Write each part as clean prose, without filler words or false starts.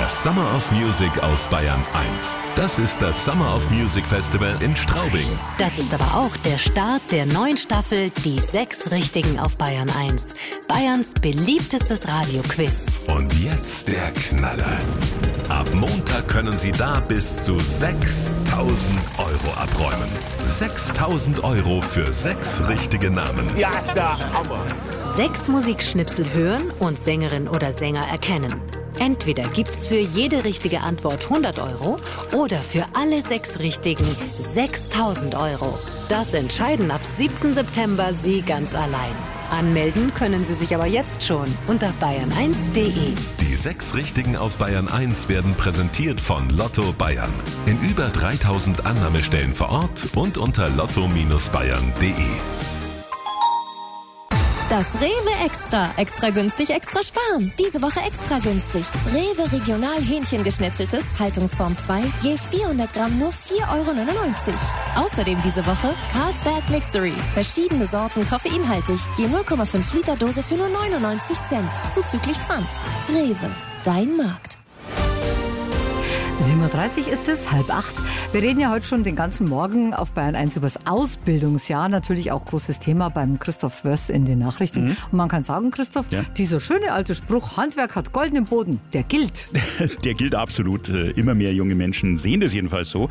Das Summer of Music auf Bayern 1. Das ist das Summer of Music Festival in Straubing. Das ist aber auch der Start der neuen Staffel Die 6 Richtigen auf Bayern 1. Bayerns beliebtestes Radioquiz. Und jetzt der Knaller. Ab Montag können Sie da bis zu 6.000 Euro abräumen. 6.000 Euro für 6 richtige Namen. Ja, der Hammer. 6 Musikschnipsel hören und Sängerin oder Sänger erkennen. Entweder gibt's für jede richtige Antwort 100 Euro oder für alle 6 Richtigen 6.000 Euro. Das entscheiden ab 7. September Sie ganz allein. Anmelden können Sie sich aber jetzt schon unter bayern1.de. Die 6 Richtigen auf Bayern 1 werden präsentiert von Lotto Bayern. In über 3.000 Annahmestellen vor Ort und unter lotto-bayern.de. Das Rewe Extra. Extra günstig, extra sparen. Diese Woche extra günstig. Rewe Regional Hähnchengeschnetzeltes, Haltungsform 2, je 400 Gramm nur 4,99 Euro. Außerdem diese Woche Carlsberg Mixery. Verschiedene Sorten koffeinhaltig, je 0,5 Liter Dose für nur 99 Cent. Zuzüglich Pfand. Rewe, dein Markt. 7.30 Uhr ist es, 7:30. Wir reden ja heute schon den ganzen Morgen auf Bayern 1 über das Ausbildungsjahr. Natürlich auch großes Thema beim Christoph Wöss in den Nachrichten. Und man kann sagen, Christoph, dieser schöne alte Spruch, Handwerk hat goldenen Boden, der gilt. Der gilt absolut. Immer mehr junge Menschen sehen das jedenfalls so.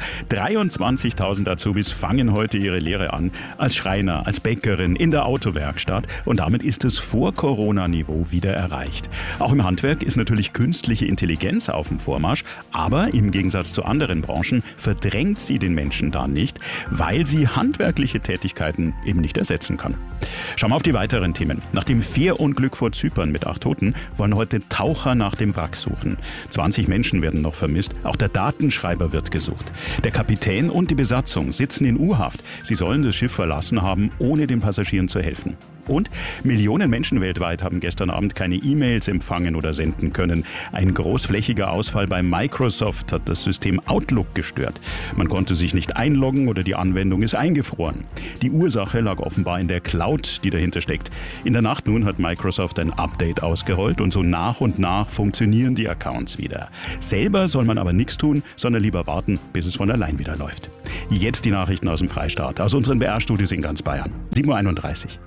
23.000 Azubis fangen heute ihre Lehre an. Als Schreiner, als Bäckerin, in der Autowerkstatt. Und damit ist es Vor-Corona-Niveau wieder erreicht. Auch im Handwerk ist natürlich künstliche Intelligenz auf dem Vormarsch. Aber im Gegensatz zu anderen Branchen verdrängt sie den Menschen da nicht, weil sie handwerkliche Tätigkeiten eben nicht ersetzen kann. Schauen wir auf die weiteren Themen. Nach dem Fährunglück vor Zypern mit 8 Toten wollen heute Taucher nach dem Wrack suchen. 20 Menschen werden noch vermisst. Auch der Datenschreiber wird gesucht. Der Kapitän und die Besatzung sitzen in U-Haft. Sie sollen das Schiff verlassen haben, ohne den Passagieren zu helfen. Und Millionen Menschen weltweit haben gestern Abend keine E-Mails empfangen oder senden können. Ein großflächiger Ausfall bei Microsoft hat das System Outlook gestört. Man konnte sich nicht einloggen oder die Anwendung ist eingefroren. Die Ursache lag offenbar in der Cloud, die dahinter steckt. In der Nacht nun hat Microsoft ein Update ausgerollt und so nach und nach funktionieren die Accounts wieder. Selber soll man aber nichts tun, sondern lieber warten, bis es von allein wieder läuft. Jetzt die Nachrichten aus dem Freistaat, aus unseren BR-Studios in ganz Bayern. 7.31 Uhr.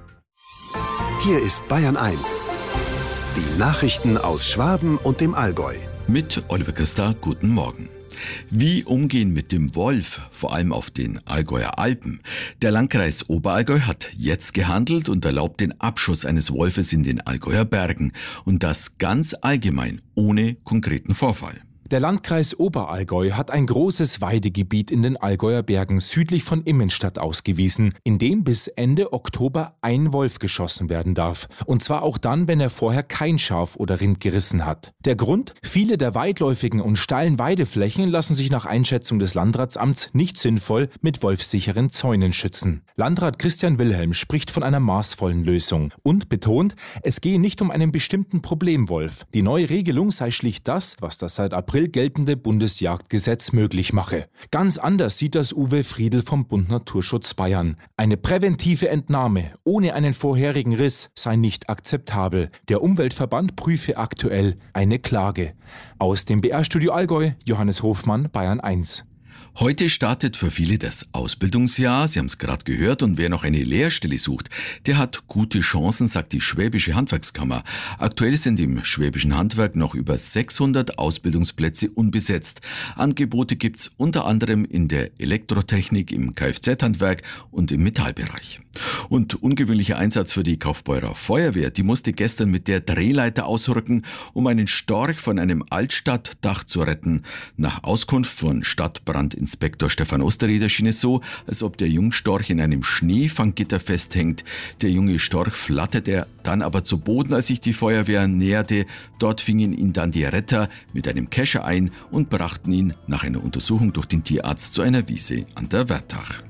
Hier ist Bayern 1. Die Nachrichten aus Schwaben und dem Allgäu. Mit Oliver Christa, guten Morgen. Wie umgehen mit dem Wolf, vor allem auf den Allgäuer Alpen? Der Landkreis Oberallgäu hat jetzt gehandelt und erlaubt den Abschuss eines Wolfes in den Allgäuer Bergen. Und das ganz allgemein, ohne konkreten Vorfall. Der Landkreis Oberallgäu hat ein großes Weidegebiet in den Allgäuer Bergen südlich von Immenstadt ausgewiesen, in dem bis Ende Oktober ein Wolf geschossen werden darf. Und zwar auch dann, wenn er vorher kein Schaf oder Rind gerissen hat. Der Grund? Viele der weitläufigen und steilen Weideflächen lassen sich nach Einschätzung des Landratsamts nicht sinnvoll mit wolfsicheren Zäunen schützen. Landrat Christian Wilhelm spricht von einer maßvollen Lösung und betont, es gehe nicht um einen bestimmten Problemwolf. Die neue Regelung sei schlicht das, was das seit April geltende Bundesjagdgesetz möglich mache. Ganz anders sieht das Uwe Friedl vom Bund Naturschutz Bayern. Eine präventive Entnahme ohne einen vorherigen Riss sei nicht akzeptabel. Der Umweltverband prüfe aktuell eine Klage. Aus dem BR-Studio Allgäu, Johannes Hofmann, Bayern 1. Heute startet für viele das Ausbildungsjahr, Sie haben es gerade gehört, und wer noch eine Lehrstelle sucht, der hat gute Chancen, sagt die Schwäbische Handwerkskammer. Aktuell sind im schwäbischen Handwerk noch über 600 Ausbildungsplätze unbesetzt. Angebote gibt's unter anderem in der Elektrotechnik, im Kfz-Handwerk und im Metallbereich. Und ungewöhnlicher Einsatz für die Kaufbeurer Feuerwehr, die musste gestern mit der Drehleiter ausrücken, um einen Storch von einem Altstadtdach zu retten. Nach Auskunft von Stadtbrandinspektor Stefan Osterrieder schien es so, als ob der Jungstorch in einem Schneefanggitter festhängt. Der junge Storch flatterte dann aber zu Boden, als sich die Feuerwehr näherte. Dort fingen ihn dann die Retter mit einem Kescher ein und brachten ihn nach einer Untersuchung durch den Tierarzt zu einer Wiese an der Wertach.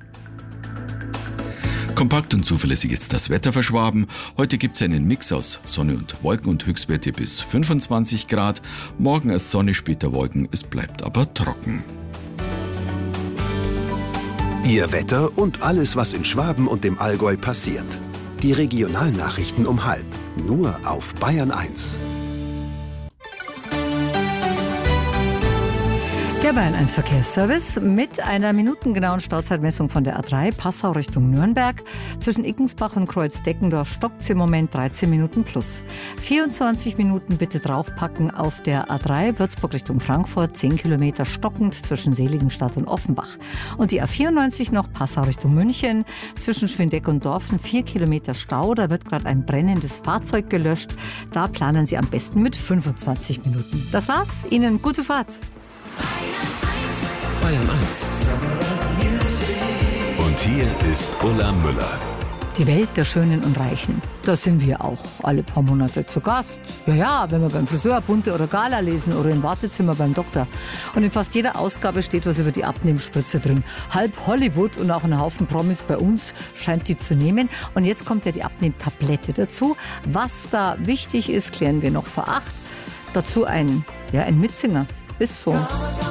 Kompakt und zuverlässig jetzt das Wetter für Schwaben. Heute gibt es einen Mix aus Sonne und Wolken und Höchstwerte bis 25 Grad. Morgen erst Sonne, später Wolken, es bleibt aber trocken. Ihr Wetter und alles, was in Schwaben und dem Allgäu passiert. Die Regionalnachrichten um 12:30. Nur auf Bayern 1. Der Bayern 1 Verkehrsservice mit einer minutengenauen Startzeitmessung von der A3 Passau Richtung Nürnberg. Zwischen Ickensbach und Kreuz-Deckendorf stockt es im Moment 13 Minuten plus. 24 Minuten bitte draufpacken auf der A3 Würzburg Richtung Frankfurt, 10 Kilometer stockend zwischen Seligenstadt und Offenbach. Und die A94 noch Passau Richtung München, zwischen Schwindeck und Dorfen 4 Kilometer Stau. Da wird gerade ein brennendes Fahrzeug gelöscht. Da planen Sie am besten mit 25 Minuten. Das war's, Ihnen gute Fahrt. Bayern 1. Und hier ist Ulla Müller. Die Welt der Schönen und Reichen. Da sind wir auch alle paar Monate zu Gast. Ja, wenn wir beim Friseur Bunte oder Gala lesen oder im Wartezimmer beim Doktor. Und in fast jeder Ausgabe steht was über die Abnehmspritze drin. Halb Hollywood und auch ein Haufen Promis bei uns scheint die zu nehmen. Und jetzt kommt ja die Abnehmtablette dazu. Was da wichtig ist, klären wir noch vor 8. Dazu ein Mitsinger. Ist so.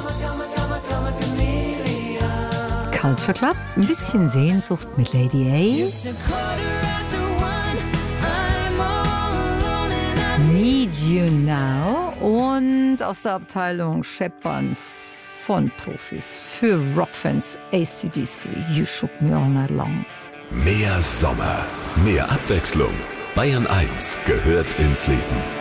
Culture Club, ein bisschen Sehnsucht mit Lady A. Need You Now und aus der Abteilung Scheppern von Profis für Rockfans AC/DC, You Shook Me All Night Long. Mehr Sommer, mehr Abwechslung. Bayern 1 gehört ins Leben.